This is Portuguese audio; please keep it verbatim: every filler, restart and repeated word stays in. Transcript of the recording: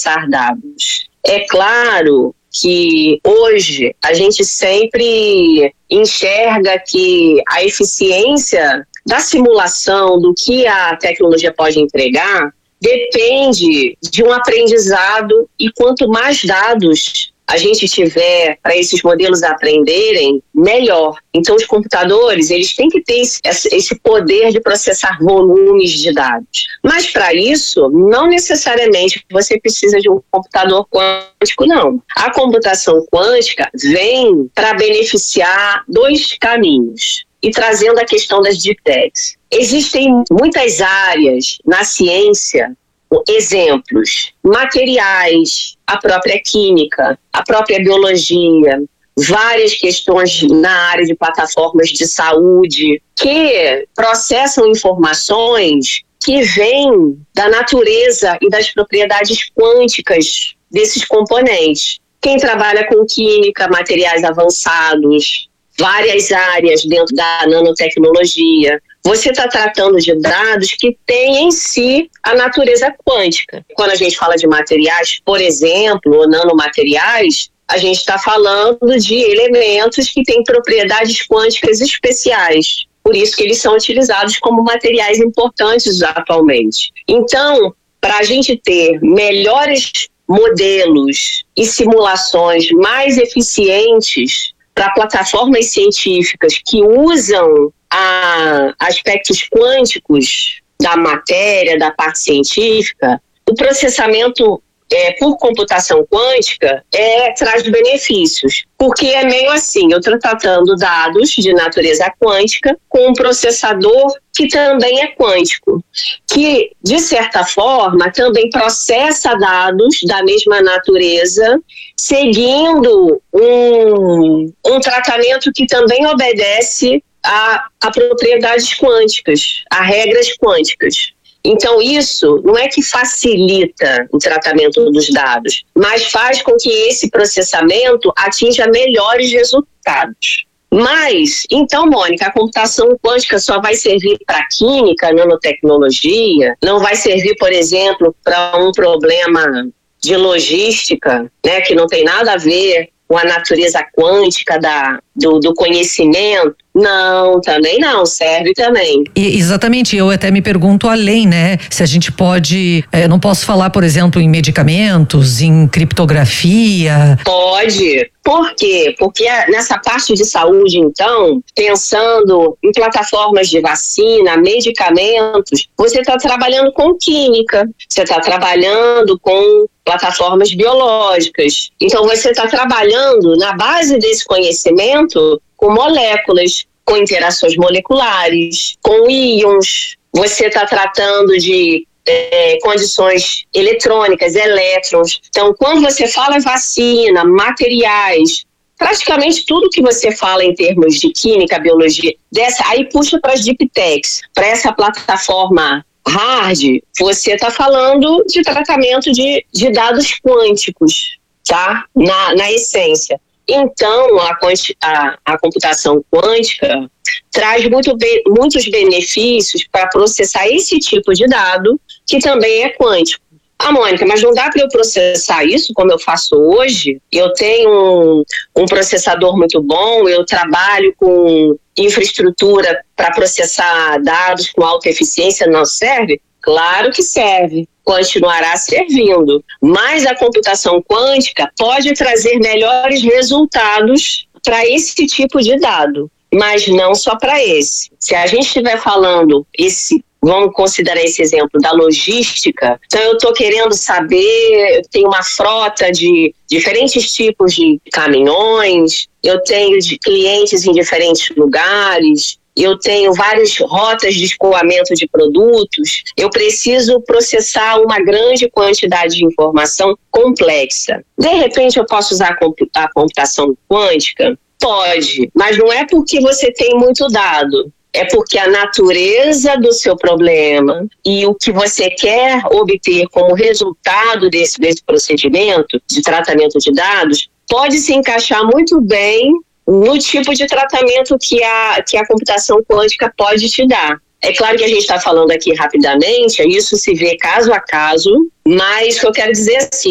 processar dados. É claro que hoje a gente sempre enxerga que a eficiência da simulação do que a tecnologia pode entregar depende de um aprendizado, e quanto mais dados a gente tiver para esses modelos aprenderem, melhor. Então, os computadores, eles têm que ter esse, esse poder de processar volumes de dados. Mas, para isso, não necessariamente você precisa de um computador quântico, não. A computação quântica vem para beneficiar dois caminhos. E trazendo a questão das deep techs. Existem muitas áreas na ciência, exemplos, materiais, a própria química, a própria biologia, várias questões na área de plataformas de saúde, que processam informações que vêm da natureza e das propriedades quânticas desses componentes. Quem trabalha com química, materiais avançados, várias áreas dentro da nanotecnologia, você está tratando de dados que têm em si a natureza quântica. Quando a gente fala de materiais, por exemplo, ou nanomateriais, a gente está falando de elementos que têm propriedades quânticas especiais. Por isso que eles são utilizados como materiais importantes atualmente. Então, para a gente ter melhores modelos e simulações mais eficientes para plataformas científicas que usam a aspectos quânticos da matéria, da parte científica, o processamento é, por computação quântica é, traz benefícios, porque é meio assim, eu estou tratando dados de natureza quântica com um processador que também é quântico, que, de certa forma, também processa dados da mesma natureza, seguindo um, um tratamento que também obedece a, a propriedades quânticas, a regras quânticas. Então, isso não é que facilita o tratamento dos dados, mas faz com que esse processamento atinja melhores resultados. Mas, então, Mônica, a computação quântica só vai servir para química, nanotecnologia, não vai servir, por exemplo, para um problema de logística, né, que não tem nada a ver com a natureza quântica da, do, do conhecimento? Não, também não, serve também. E, exatamente, eu até me pergunto além, né, se a gente pode, eu não posso falar, por exemplo, em medicamentos, em criptografia. Pode. Por quê? Porque nessa parte de saúde, então, pensando em plataformas de vacina, medicamentos, você está trabalhando com química, você está trabalhando com plataformas biológicas. Então, você está trabalhando na base desse conhecimento com moléculas, com interações moleculares, com íons. Você está tratando de é, condições eletrônicas, elétrons. Então, quando você fala vacina, materiais, praticamente tudo que você fala em termos de química, biologia, dessa, aí puxa para as deep techs, para essa plataforma hard, você está falando de tratamento de, de dados quânticos, tá? Na, na essência. Então, a, a, a computação quântica traz muito be, muitos benefícios para processar esse tipo de dado, que também é quântico. Ah, Mônica, mas não dá para eu processar isso como eu faço hoje? Eu tenho um, um processador muito bom, eu trabalho com infraestrutura para processar dados com alta eficiência, não serve? Claro que serve, continuará servindo, mas a computação quântica pode trazer melhores resultados para esse tipo de dado, mas não só para esse. Se a gente estiver falando, esse, vamos considerar esse exemplo da logística, então eu estou querendo saber, eu tenho uma frota de diferentes tipos de caminhões, eu tenho de clientes em diferentes lugares, eu tenho várias rotas de escoamento de produtos, eu preciso processar uma grande quantidade de informação complexa. De repente eu posso usar a computação quântica? Pode, mas não é porque você tem muito dado, é porque a natureza do seu problema e o que você quer obter como resultado desse, desse procedimento de tratamento de dados pode se encaixar muito bem no tipo de tratamento que a, que a computação quântica pode te dar. É claro que a gente está falando aqui rapidamente, isso se vê caso a caso, mas o que eu quero dizer é assim,